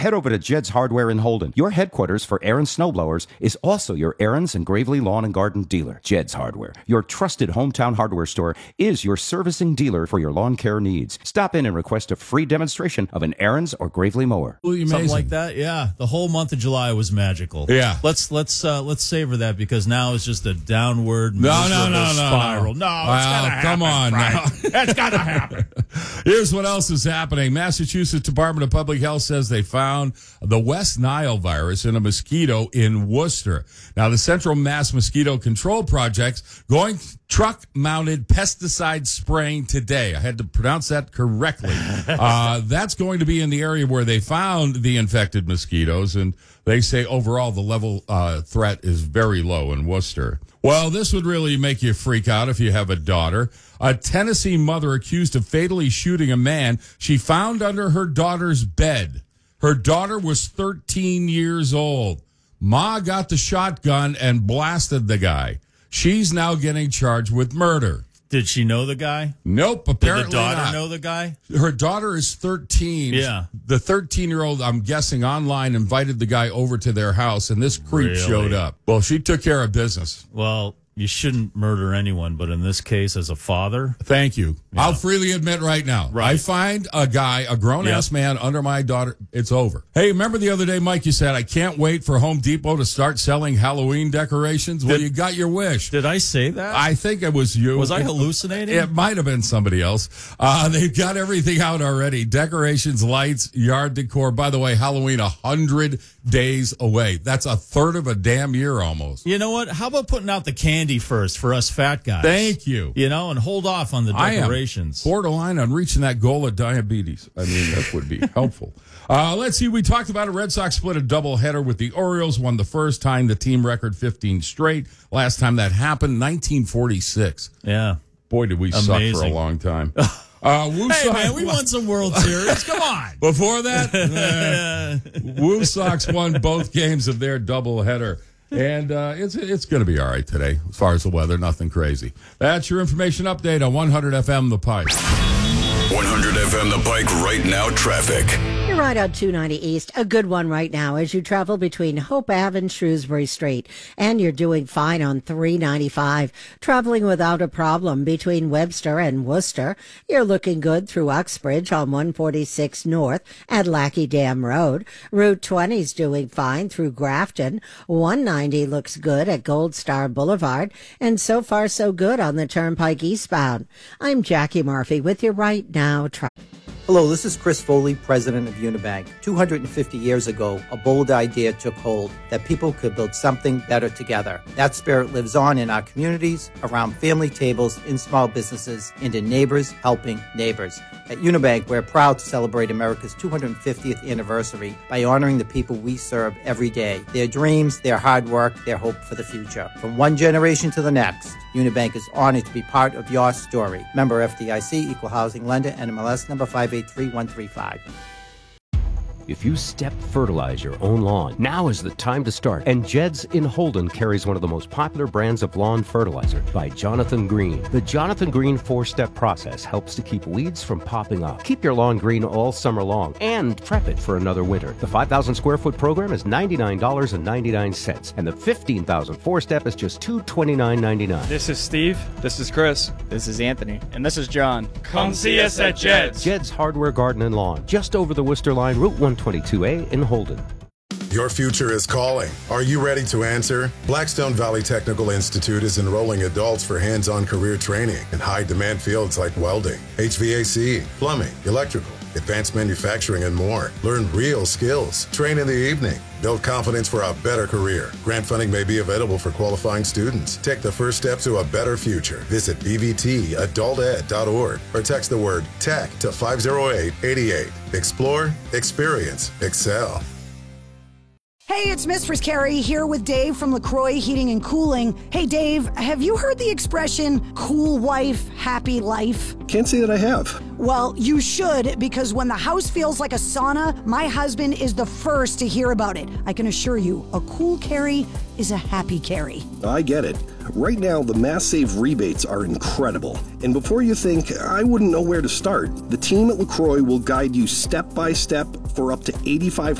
head over to Jed's Hardware in Holden. Your headquarters for Aaron's snowblowers is also your Aaron's and Gravely Lawn and Garden dealer. Jed's Hardware, your trusted hometown hardware store, is your servicing dealer for your lawn care needs. Stop in and request a free demonstration of an Aaron's or Gravely mower. Something like that, yeah. The whole month of July was magical. Yeah. Let's savor that, because now it's just a downward No. spiral. No, it's gotta happen. Come on now. It's gotta happen. Here's what else is happening. Massachusetts Department of Public Health says they found the West Nile virus in a mosquito in Worcester. Now, the Central Mass Mosquito Control Project's going truck-mounted pesticide spraying today. I had to pronounce that correctly. That's going to be in the area where they found the infected mosquitoes, and they say overall the level threat is very low in Worcester. Well, this would really make you freak out if you have a daughter. A Tennessee mother accused of fatally shooting a man she found under her daughter's bed. Her daughter was 13 years old. Ma got the shotgun and blasted the guy. She's now getting charged with murder. Did she know the guy? Nope, apparently Did the daughter not. know the guy? Her daughter is 13. Yeah. The 13-year-old, I'm guessing, online invited the guy over to their house, and this creep showed up. Well, she took care of business. Well, you shouldn't murder anyone, but in this case, as a father. Thank you. Yeah. I'll freely admit right now. Right. I find a guy, a grown-ass man under my daughter, it's over. Hey, remember the other day, Mike, you said, I can't wait for Home Depot to start selling Halloween decorations? Well, you got your wish. Did I say that? I think it was you. Was I hallucinating? It might have been somebody else. They've got everything out already. Decorations, lights, yard decor. By the way, Halloween 100 days away. That's a third of a damn year almost. You know what? How about putting out the candy first for us fat guys? Thank you. You know, and hold off on the decorations. I am borderline on reaching that goal of diabetes. I mean, that would be helpful. Let's see. We talked about it. Red Sox split a doubleheader with the Orioles. Won the first time, the team record 15 straight. Last time that happened, 1946. Yeah. Boy, did we suck for a long time. Hey, man, we won some World Series. Come on. Before that, Woo Sox won both games of their doubleheader. And it's going to be all right today as far as the weather. Nothing crazy. That's your information update on 100 FM The Pike. 100 FM The Pike right now traffic. You're right on 290 East. A good one right now as you travel between Hope Ave and Shrewsbury Street. And you're doing fine on 395. Traveling without a problem between Webster and Worcester. You're looking good through Uxbridge on 146 North at Lackey Dam Road. Route 20's doing fine through Grafton. 190 looks good at Gold Star Boulevard. And so far so good on the Turnpike eastbound. I'm Jackie Murphy with you right now. Hello, this is Chris Foley, president of Unibank. 250 years ago, a bold idea took hold that people could build something better together. That spirit lives on in our communities, around family tables, in small businesses, and in neighbors helping neighbors. At Unibank, we're proud to celebrate America's 250th anniversary by honoring the people we serve every day, their dreams, their hard work, their hope for the future. From one generation to the next, Unibank is honored to be part of your story. Member FDIC, Equal Housing Lender, NMLS number 583135. If you step fertilize your own lawn, now is the time to start. And Jed's in Holden carries one of the most popular brands of lawn fertilizer by Jonathan Green. The Jonathan Green 4-step process helps to keep weeds from popping up. Keep your lawn green all summer long and prep it for another winter. The 5,000 square foot program is $99.99, and the 15,000 4-step is just $229.99. This is Steve. This is Chris. This is Anthony. And this is John. Come see us at Jed's. Jed's Hardware, Garden and Lawn, just over the Worcester Line, Route 122A in Holden. Your future is calling. Are you ready to answer? Blackstone Valley Technical Institute is enrolling adults for hands-on career training in high-demand fields like welding, HVAC, plumbing, electrical, advanced manufacturing, and more. Learn real skills. Train in the evening. Build confidence for a better career. Grant funding may be available for qualifying students. Take the first step to a better future. Visit bvtadulted.org or text the word TECH to 50888. Explore, experience, excel. Hey, it's Mistress Carrie here with Dave from LaCroix Heating and Cooling. Hey, Dave, have you heard the expression, cool wife, happy life? Can't say that I have. Well, you should, because when the house feels like a sauna, my husband is the first to hear about it. I can assure you, a cool Carrie is a happy Carrie. I get it. Right now, the Mass Save rebates are incredible. And before you think, I wouldn't know where to start, the team at LaCroix will guide you step by step for up to $8,500